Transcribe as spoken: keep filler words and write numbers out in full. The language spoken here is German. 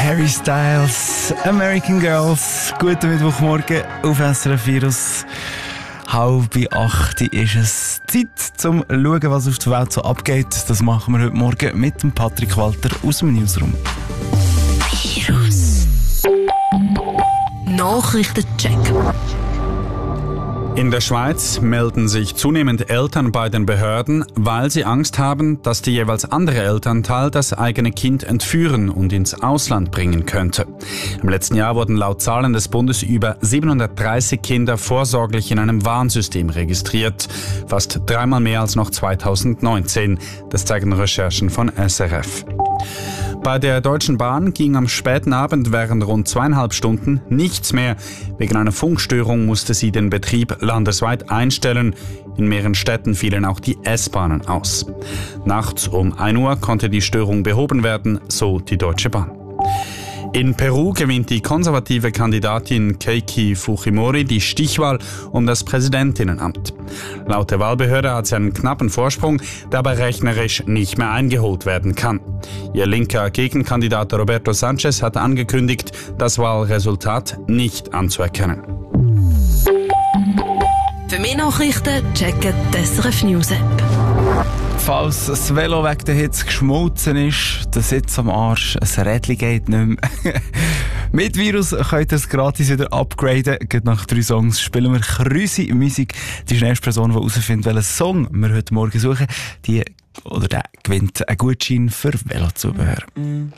Harry Styles, American Girls. Guten Mittwochmorgen auf S R F Virus. Halb bei acht ist es Zeit, zum zu schauen, was auf der Welt so abgeht. Das machen wir heute Morgen mit dem Patrick Walter aus dem Newsroom. Virus Nachrichtencheck. In der Schweiz melden sich zunehmend Eltern bei den Behörden, weil sie Angst haben, dass die jeweils andere Elternteil das eigene Kind entführen und ins Ausland bringen könnte. Im letzten Jahr wurden laut Zahlen des Bundes über siebenhundertdreißig Kinder vorsorglich in einem Warnsystem registriert. Fast dreimal mehr als noch zweitausendneunzehn. Das zeigen Recherchen von S R F. Bei der Deutschen Bahn ging am späten Abend während rund zweieinhalb Stunden nichts mehr. Wegen einer Funkstörung musste sie den Betrieb landesweit einstellen. In mehreren Städten fielen auch die S-Bahnen aus. Nachts um ein Uhr konnte die Störung behoben werden, so die Deutsche Bahn. In Peru gewinnt die konservative Kandidatin Keiki Fujimori die Stichwahl um das Präsidentinnenamt. Laut der Wahlbehörde hat sie einen knappen Vorsprung, der aber rechnerisch nicht mehr eingeholt werden kann. Ihr linker Gegenkandidat Roberto Sanchez hat angekündigt, das Wahlresultat nicht anzuerkennen. Für mehr Nachrichten checken die S R F News App. Falls das Velo wegen der Hitze geschmolzen ist, der Sitz am Arsch, ein Rädchen geht nicht mehr. Mit Virus könnt ihr es gratis wieder upgraden. Gerade nach drei Songs spielen wir Krüsi Musik. Die erste Person, die herausfindet, welchen Song wir heute Morgen suchen, die oder der gewinnt einen Gutschein für Velozubehör.